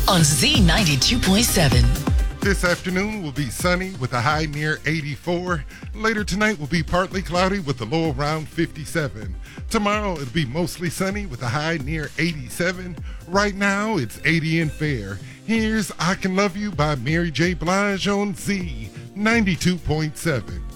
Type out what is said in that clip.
on Z92.7. This afternoon will be sunny with a high near 84. Later tonight will be partly cloudy with a low around 57. Tomorrow it'll be mostly sunny with a high near 87. Right now it's 80 and fair. Here's I Can Love You by Mary J. Blige on Z92.7.